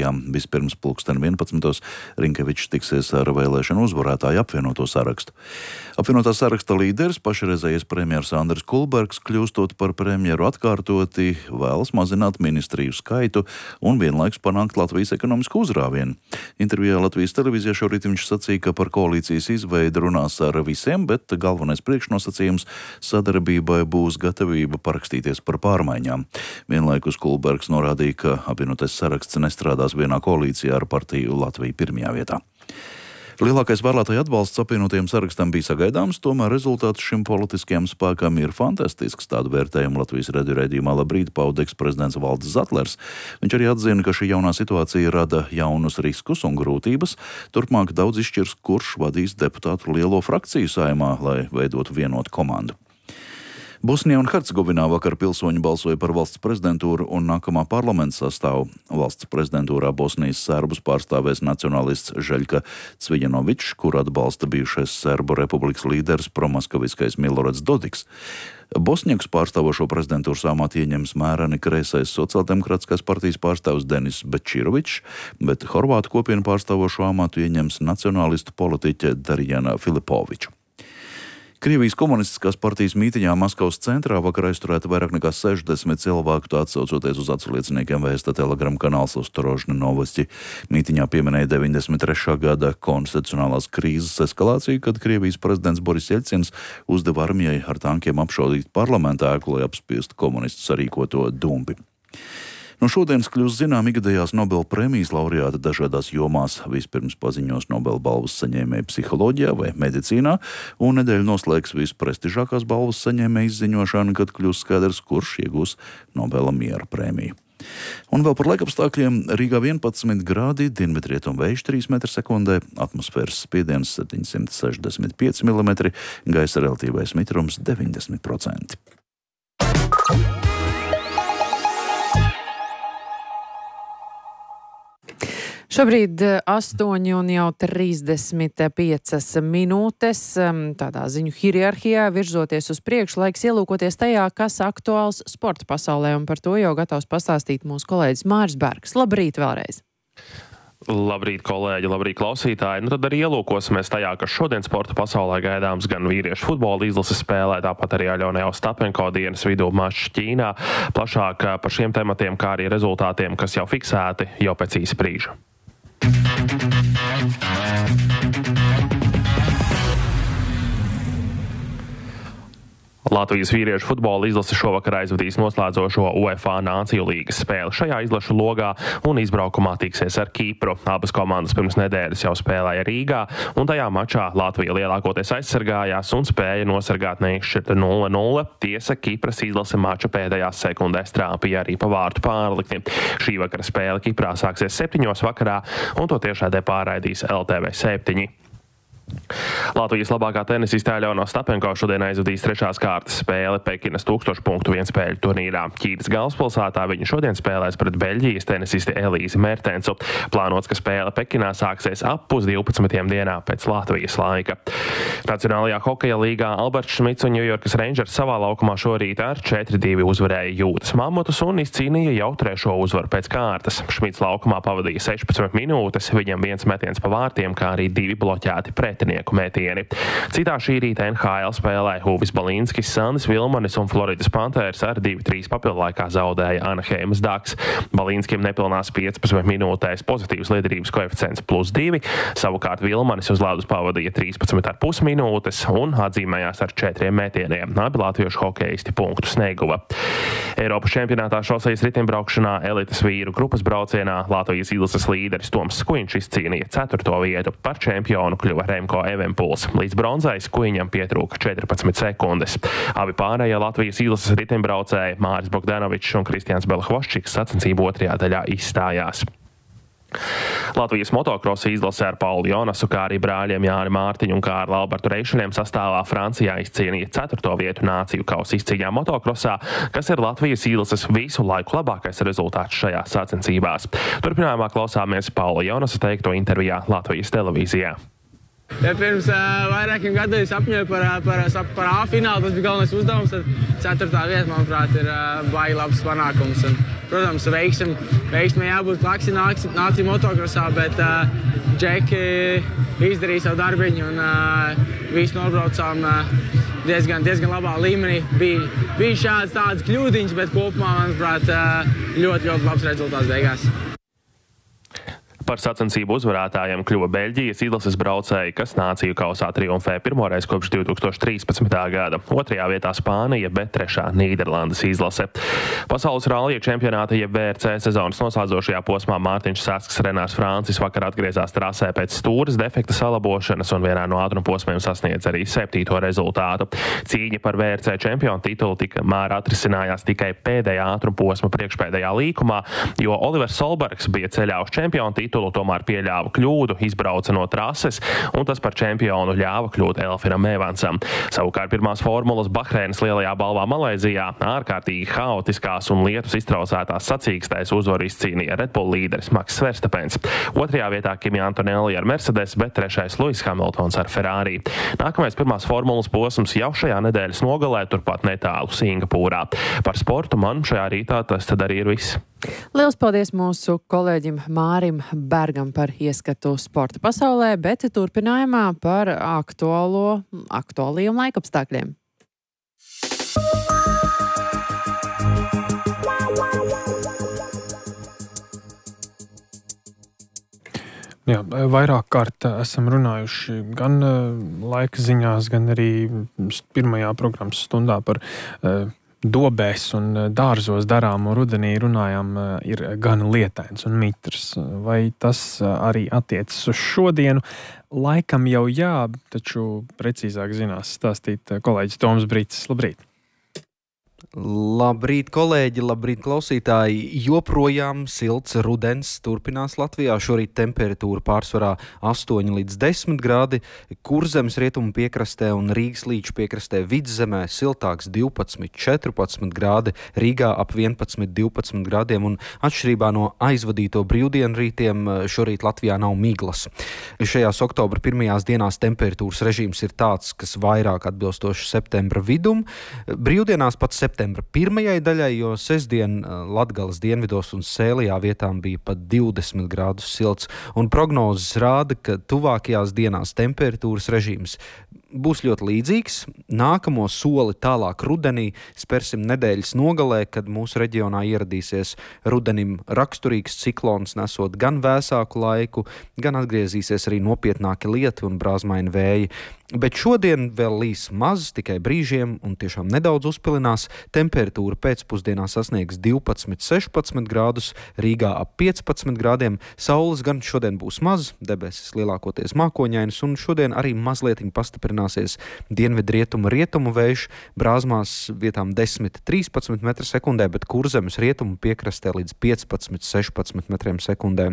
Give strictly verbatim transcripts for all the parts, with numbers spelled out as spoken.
partijām. Vispirms pulksten vienpadsmitos Rinkevičs tiksies ar vēlēšanu uzvarētāju apvienoto sarakstu. Apvienotā saraksta līderis, pašreizējais premjers Andris Kulbergs, kļūstot par premjeru atkārtoti, vēlas mazināt ministriju skaitu un vienlaikus panākt Latvijas ekonomisku uzrāvienu. Intervijā Latvijas televīzijā šorīt viņš sacīja, ka par koalīcijas izveidi runās ar visiem, bet galvenais priekšnosacījums sadarbībai būs gatavība parakstīties par pārmaiņām. Vienlaikus Kulbergs norādīja, ka apvienotais saraksts nestrādās vienā koalīcijā ar partiju Latviju pirmajā vietā. Lielākais vēlētāju atbalsts apvienotajiem sarakstam bija sagaidāms, tomēr rezultāts šim politiskajam spēkam ir fantastisks. Tādu vērtējumu Latvijas radio raidījumā Labrīt pauda eksprezidents Valdis Zatlers. Viņš arī atzina, ka šī jaunā situācija rada jaunus riskus un grūtības. Turpmāk daudz izšķirs, kurš vadīs deputātu lielo frakciju Saeimā, lai veidotu vienotu komandu. Bosnijā un Hercegovinā vakar pilsoņi balsoja par valsts prezidentūru un nākamā parlamenta sastāvu. Valsts prezidentūrā Bosnijas serbus pārstāvēs nacionālists Žeļka Cvijanovičs, kur atbalsta bijušais Serbu republikas līderis promaskaviskais Miloreds Dodiks. Bosņiekus pārstāvošo prezidentūras amatu ieņems mēreni kreisais sociāldemokrātiskās partijas pārstāvs Denis Bečirovičs, bet horvātu kopienu pārstāvošo amatu ieņems nacionālistu politiķe Darijana Filipoviča. Krievijas komunistiskās partijas mītiņā Maskavas centrā vakar aizturēta vairāk nekā sešdesmit cilvēku, tā atsaucoties uz atslieciniekiem vēsta telegrama kanāls Ostrožņa Novosti. Mītiņā pieminēja deviņdesmit trešā gada konstitucionālās krīzes eskalāciju, kad Krievijas prezidents Boris Jeļcins uzdeva armijai ar tankiem apšaudīt parlamenta ēku, lai apspiestu komunistu sarīkoto dumpi. No šodienas kļūst zinām ikgadējās Nobela prēmijas laureāti dažādās jomās. Vispirms paziņos Nobela balvas saņēmēji psiholoģijā vai medicīnā, un nedēļu noslēgs visprestižākās balvas saņēmēji izziņošana, kad kļūst skaidrs, kurš iegūs Nobela miera prēmiju. Un vēl par laikapstākļiem. Rīgā vienpadsmit grādi, dienvidrietumu vējš trīs metri sekundē, atmosfēras spiediens septiņsimt sešdesmit pieci milimetri, gaisa relatīvais mitrums deviņdesmit procenti. Šobrīd astoņi un jau trīsdesmit piecas minūtes, tādā ziņu hierarhijā virzoties uz priekšu, laiks ielūkoties tajā, kas aktuāls sporta pasaulē, un par to jau gatavs pastāstīt mūsu kolēģis Māris Bergs. Labrīt vēlreiz! Labrīt, kolēģi, labrīt, klausītāji. Nu tad arī ielūkosimies tajā, kas šodien sporta pasaulē gaidāms gan vīriešu futbola izlases spēlē, tāpat arī Aļonai Ostapenko dienas vidū mačs Ķīnā. Plašāk par šiem tematiem, kā arī rezultātiem, kas jau fiksēti jau pēc īsa brīža. Latvijas vīriešu futbola izlase šovakar aizvadīs noslēdzošo UEFA Nāciju līgas spēli šajā izlašu logā un izbraukumā tiksies ar Kipru. Abas komandas pirms nedēļas jau spēlēja Rīgā, un tajā mačā Latvija lielākoties aizsargājās un spēja nosargāt neizšķirta nulle nulle. Tiesa, Kipras izlase mača pēdējās sekundēs trāpīja arī pa vārtu pārlikni. Šī vakara spēle Kiprā sāksies septiņos vakarā, un to tiešraidē pārraidīs L T V septiņi. Latvijas labākā tenisiste Aļona Ostapenko šodien aizvadīs trešās kārtas spēli Pekinas tūkstošu punktu vienspēļu turnīrā. Ķīnas galvaspilsētā viņa šodien spēlēs pret Beļģijas tenisisti Elīzi Mertensu. Plānots, ka spēle Pekinā sāksies ap pusdivpadsmitiem dienā pēc Latvijas laika. Nacionālajā hokeja līgā Alberts Šmits un Ņujorkas Rangers savā laukumā šorīt ar četri divi uzvarēja Jūtas Mamutus un izcīnīja jau trešo uzvaru pēc kārtas. Šmits laukumā pavadīja sešpadsmit minūtes, viņam viens metiens pa vārtiem, kā arī divi bloķēti pretinieku metieni. Citā šī rīta N H L spēlē Huvis Balinskis, Sandis Vilmanis un Floridas Panthers ar divi trīs papildlaikā zaudēja Anaheimas Ducks. Balinskim nepilnās piecpadsmit minūtēs pozitīvs liederības koeficients plus divi, savukārt Vilmanis uz ledus pavadīja trīspadsmit ar pus minūtes un atzīmējās ar četriem metieniem. Abi latviešu hokeisti punktus neguva. Eiropas čempionātā šosejas ritimbraukšanā elites vīru grupas braucienā Latvijas izlases līderis Toms Skuiņš izcīnīja ceturto vietu. Par čempionu kļuva Remko Evenpuls. Līdz bronzai Skuiņam pietrūka četrpadsmit sekundes. Abi pārējie Latvijas izlases ritimbraucēji Māris Bogdanovičs un Kristians Belhvoščiks sacensību otrajā daļā izstājās. Latvijas motokrosa izlase ar Paulu Jonasu, kā arī brāļiem Jāni Mārtiņu un Kārli Albertu Reišļiem sastāvā Francijā izcīnīja ceturto vietu nāciju kausa izcīņā motokrosā, kas ir Latvijas izlases visu laiku labākais rezultāts šajās sacensībās. Turpinājumā klausāmies Paula Jonasa teikto intervijā Latvijas televīzijā. Ja pirms uh, vairākiem gadiem es apņēmu par, par, par A finālu, tas bija galvenais uzdevums, tad ceturtā vieta, manuprāt, ir uh, baigi labs panākums. Un, protams, veiksim, veiksim jābūt klaksi nāciju motokrosā, bet uh, Džeki izdarīja savu darbiņu un uh, visi nobraucām uh, diezgan, diezgan labā līmenī. Bija, bija šāds tāds kļūdiņš, bet kopumā, manuprāt, uh, ļoti, ļoti labs rezultāts beigās. Par sacensību uzvarētājiem kļuva Beļģijas izlases braucēji, kas nāciju kausā triumfē pirmoreiz kopš divi tūkstoši trīspadsmitā gada. Otrajā vietā Spānija, bet trešā Nīderlandes izlase. Pasaules rallija čempionāta jeb V R C sezonas noslēdzošajā posmā Mārtiņš Sasks Renārs Francis vakar atgriezās trasē pēc stūres defekta salabošanas un vienā no ātruma posmiem sasniedz arī septīto rezultātu. Cīņa par V R C čempionu titulu tikmēr atrisinājās tikai pēdējā ātruma posma priekšpēdējā līkumā, jo Olivers Solbergs bija ceļā uz čempionu titulu, tomēr pieļāva kļūdu, izbrauca no trases, un tas par čempionu ļāva kļūt Elfinam Evansam. Savukārt pirmās formulas Bahreinas lielajā balvā Malaizijā ārkārtīgi haotiskās un lietus iztraucētās sacīkstēs uzvaru izcīnīja Red Bull līderis Maks Verstapens. Otrajā vietā Kimi Antonelli ar Mercedes, bet trešais Lewis Hamiltons ar Ferrari. Nākamais pirmās formulas posms jau šajā nedēļas nogalē, turpat netālu Singapūrā. Par sportu man šajā rītā tas tad arī ir viss. Liels paldies mūsu kolēģim Mārim Bergam par ieskatu sporta pasaulē, bet turpinājumā par aktuālo, aktuāliem laikapstākļiem. Jā, vairāk kārt esam runājuši gan laika ziņās, gan arī pirmajā programmas stundā par dobēs un dārzos darāmo rudenī runājām, ir gan lietains un mitrs. Vai tas arī attiecas uz šodienu? Laikam jau jā, taču precīzāk zinās stāstīt kolēģis Toms Brīcis. Labrīt! Labrīt, kolēģi, labrīt, klausītāji! Joprojām silts rudens turpinās Latvijā. Šorīt temperatūra pārsvarā astoņi līdz desmit grādi. Kurzemes rietumu piekrastē un Rīgas līča piekrastē vidzemē siltāks divpadsmit līdz četrpadsmit grādi, Rīgā ap vienpadsmit līdz divpadsmit grādiem un atšķirībā no aizvadīto brīvdienu rītiem šorīt Latvijā nav miglas. Šajās oktobra pirmajās dienās temperatūras režīms ir tāds, kas vairāk atbilstoši septembra vidum. Brīvdienās pat septembra pirmajai daļai, jo sestdien Latgales dienvidos un Sēlijā vietām bija pat divdesmit grādus silts, un prognozes rāda, ka tuvākajās dienās temperatūras režīms būs ļoti līdzīgs. Nākamo soli tālāk rudenī spērsim nedēļas nogalē, kad mūsu reģionā ieradīsies rudenim raksturīgs ciklons, nesot gan vēsāku laiku, gan atgriezīsies arī nopietnāki lieti un brāzmaini vēji. Bet šodien vēl līs maz, tikai brīžiem un tiešām nedaudz uzpilinās. Temperatūra pēcpusdienā sasniegs divpadsmit līdz sešpadsmit grādus, Rīgā ap piecpadsmit grādiem. Saules gan šodien būs maz, debesis lielākoties mākoņainas, un šodien arī mazlietiņ pastiprināsies dienvidrietumu rietumu vējš, brāzmās vietām desmit līdz trīspadsmit metri sekundē, bet Kurzemes rietumu piekrastē līdz piecpadsmit līdz sešpadsmit metriem sekundē.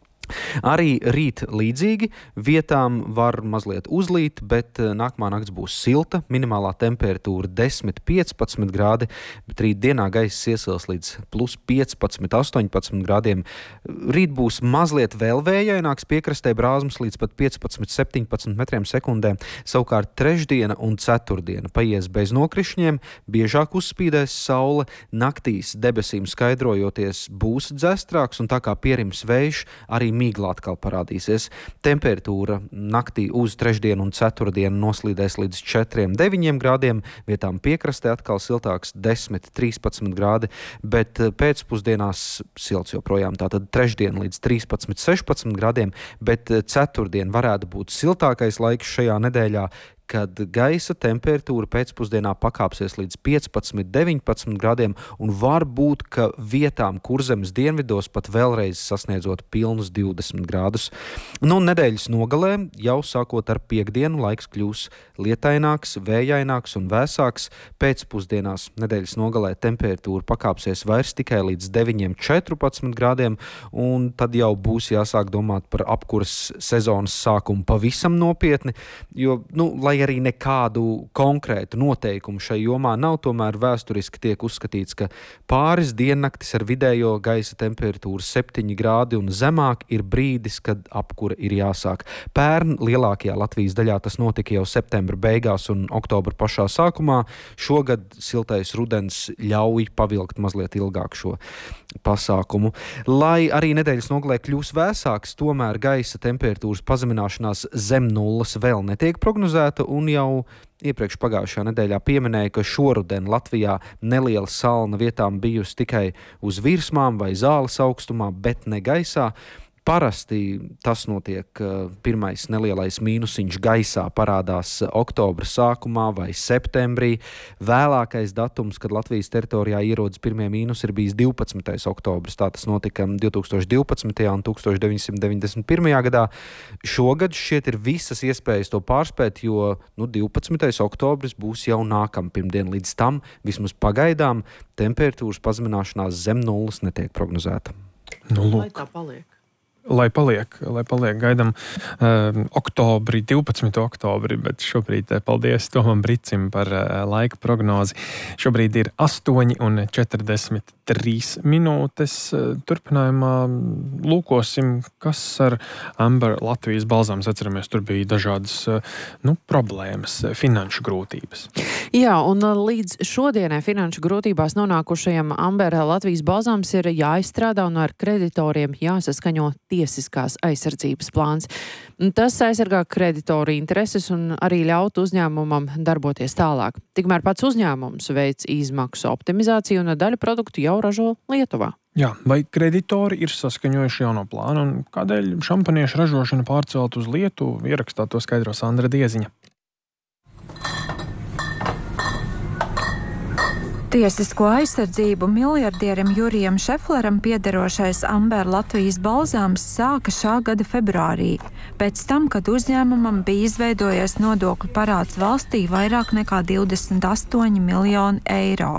Arī rīt līdzīgi, vietām var mazliet uzlīt, bet nākamā nakts būs silta, minimālā temperatūra desmit līdz piecpadsmit grādi, bet rīt dienā gaiss iesils līdz plus piecpadsmit līdz astoņpadsmit grādiem. Rīt būs mazliet vēl vējaināks, piekrastē brāzmas līdz pat piecpadsmit līdz septiņpadsmit metriem sekundē. Savukārt trešdiena un ceturtdiena paies bez nokrišņiem, biežāk uzspīdēs saule, naktīs debesīm skaidrojoties būs dzestrāks, un tā kā pierims vējš, arī mīgla atkal parādīsies. Temperatūra naktī uz trešdienu un ceturtdienu noslīdēs līdz četriem līdz deviņiem grādiem, vietām piekrastē atkal siltāks desmit līdz trīspadsmit grādi, bet pēcpusdienās silts joprojām, tātad trešdien līdz trīspadsmit līdz sešpadsmit grādiem, bet ceturtdien varētu būt siltākais laiks šajā nedēļā, kad gaisa temperatūra pēcpusdienā pakāpsies līdz piecpadsmit līdz deviņpadsmit grādiem un var būt, ka vietām Kurzemes dienvidos pat vēlreiz sasniedzot pilnus divdesmit grādus. Nu, nedēļas nogalē, jau sākot ar piekdienu, laiks kļūs lietaināks, vējaināks un vēsāks. Pēcpusdienās nedēļas nogalē temperatūra pakāpsies vairs tikai līdz deviņiem līdz četrpadsmit grādiem, un tad jau būs jāsāk domāt par apkuras sezonas sākumu pavisam nopietni, jo, nu, lai lai arī nekādu konkrētu noteikumu šai jomā nav, tomēr vēsturiski tiek uzskatīts, ka pāris diennaktis ar vidējo gaisa temperatūru septiņi grādi un zemāk ir brīdis, kad apkure ir jāsāk. Pērn lielākajā Latvijas daļā tas notika jau septembra beigās un oktobra pašā sākumā. Šogad siltais rudens ļauj pavilkt mazliet ilgāk šo pasākumu. Lai arī nedēļas nogalē kļūs vēsāks, tomēr gaisa temperatūras pazemināšanās zem nulles vēl netiek prognozēta, un jau iepriekš pagājušajā nedēļā pieminēja, ka šoruden Latvijā neliela salna vietām bijusi tikai uz virsmām vai zāles augstumā, bet ne gaisā. Parasti tas notiek, pirmais nelielais mīnusiņš gaisā parādās oktobra sākumā vai septembrī. Vēlākais datums, kad Latvijas teritorijā ierodas pirmie mīnusi, ir bijis divpadsmitais oktobris. Tā tas notika divtūkstoš divpadsmitajā un tūkstoš deviņsimt deviņdesmit pirmajā gadā. Šogad šķiet ir visas iespējas to pārspēt, jo nu, divpadsmitais oktobris būs jau nākamā pirmdiena. Līdz tam vismaz pagaidām temperatūras pazemināšanās zem nulles netiek prognozēta. Nu, Lai tā paliek. Lai paliek, lai paliek, gaidam uh, oktobri, divpadsmitais oktobri, bet šobrīd paldies Tomam Bricim par uh, laika prognozi. Šobrīd ir astoņi un četrdesmit trīs minūtes. Turpinājumā lūkosim, kas ar Amber Latvijas balzāms. Atceramies, tur bija dažādas uh, nu, problēmas, finanšu grūtības. Jā, un līdz šodienai finanšu grūtībās nonākušajam Amber Latvijas balzāms ir jāizstrādā un ar kreditoriem jāsaskaņo tiesiskās aizsardzības plāns. Tas aizsargā kreditoru intereses un arī ļaut uzņēmumam darboties tālāk. Tikmēr pats uzņēmums veic izmaksu optimizāciju un daļu produktu jau ražo Lietuvā. Jā, vai kreditori ir saskaņojuši jauno plānu un kādēļ šampaniešu ražošana pārcelt uz Lietuvu? Ierakstā to skaidro Sandra Dieziņa. Tiesisko aizsardzību miljardierim Jurijam Šefleram piederošais Amber Latvijas balzāms sāka šā gada februārī, pēc tam, kad uzņēmumam bija izveidojies nodokļu parāds valstī vairāk nekā divdesmit astoņi miljoni eiro.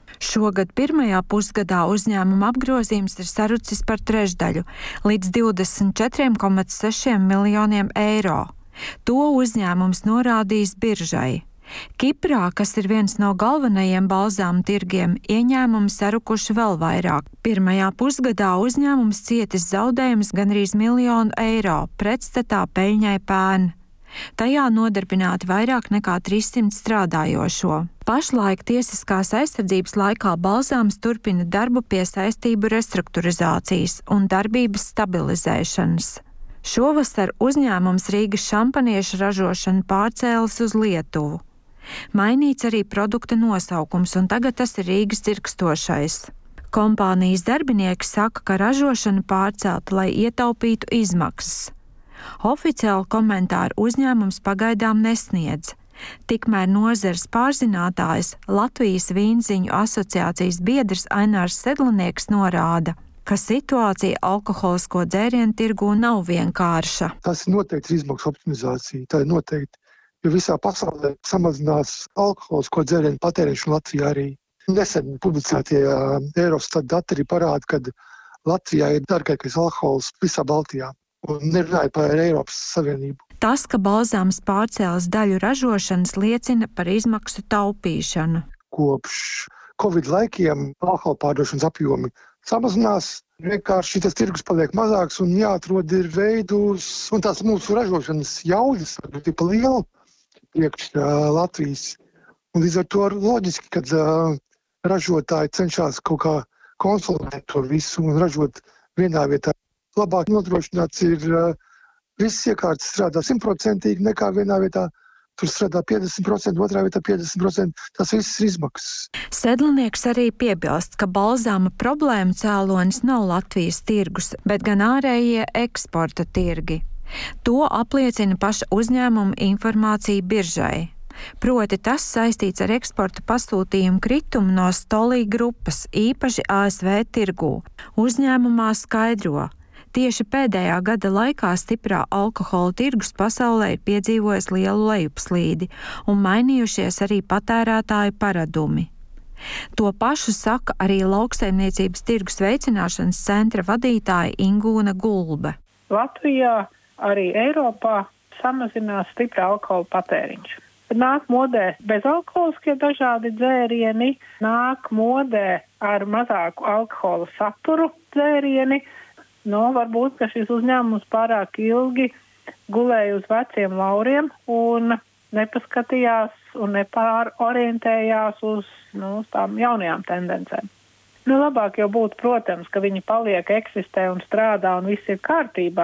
Šogad pirmajā pusgadā uzņēmuma apgrozījums ir sarucis par trešdaļu, līdz divdesmit četri komats seši miljoniem eiro. To uzņēmums norādījis biržai. Kiprā, kas ir viens no galvenajiem balzāmu tirgiem, ieņēmumi sarukuši vēl vairāk. Pirmajā pusgadā uzņēmums cietis zaudējums gandrīz miljonu eiro, pretstatā peļņai pērn. Tajā nodarbināti vairāk nekā trīssimt strādājošo. Pašlaik tiesiskās aizsardzības laikā balzāms turpina darbu pie saistību restruktūrizācijas un darbības stabilizēšanas. Šovasar uzņēmums Rīgas šampaniešu ražošanu pārcēlis uz Lietuvu. Mainīts arī produkta nosaukums, un tagad tas ir Rīgas dzirkstošais. Kompānijas darbinieki saka, ka ražošana pārcelta, lai ietaupītu izmaksas. Oficiāli komentāru uzņēmums pagaidām nesniedz. Tikmēr nozares pārzinātājs Latvijas vīnziņu asociācijas biedrs Ainārs Sedlnieks norāda, ka situācija alkoholisko dzērienu tirgū nav vienkārša. Tas ir noteikti izmaksu optimizācija, tā ir noteikti, jo visā pasaulē samazinās alkoholisko dzērienu patēriņš Latvijā arī. Nesen publicētie Eurostat dati arī parāda, ka Latvijā ir dārgākais alkohols visā Baltijā, un nerunāja par Eiropas Savienību. Tas, ka balzāms pārcēlas daļu ražošanas, liecina par izmaksu taupīšanu. Kopš Covid laikiem alkohola pārdošanas apjomi samazinās, vienkārši šis tirgus paliek mazāks un jāatrod ir veidus, un tās mūsu ražošanas jaudas ir tipa liela priekš uh, Latvijas. Un līdz ar to loģiski, kad uh, ražotāji cenšas kaut kā konsolidēt to visu un ražot vienā vietā. Labāk nodrošināts ir uh, viss iekārtas strādā simtprocentīgi nekā vienā vietā. Tur strādā piecdesmit procenti, otrā vietā piecdesmit procenti. Tas viss ir izmaksas. Sedlnieks arī piebilst, ka balzāma problēmu cēlonis nav Latvijas tirgus, bet gan ārējie eksporta tirgi. To apliecina paša uzņēmuma informācija biržai. Proti tas saistīts ar eksporta pasūtījumu kritumu no Stolī grupas, īpaši A S V tirgū. Uzņēmumā skaidro. Tieši pēdējā gada laikā stiprā alkohola tirgus pasaulē ir piedzīvojis lielu lejupslīdi un mainījušies arī patērētāju paradumi. To pašu saka arī lauksaimniecības tirgus veicināšanas centra vadītāja Ingūna Gulbe. Latvijā, arī Eiropā samazinās stipri alkohola patēriņš. Nāk modē bezalkoholiskie dažādi dzērieni, nāk modē ar mazāku alkohola saturu dzērieni. No, varbūt, ka šis uzņēmums pārāk ilgi gulēja uz veciem lauriem un nepaskatījās un nepārorientējās uz, nu, uz tām jaunajām tendencēm. Nu, labāk jau būtu, protams, ka viņi paliek, eksistē un strādā un viss ir kārtībā.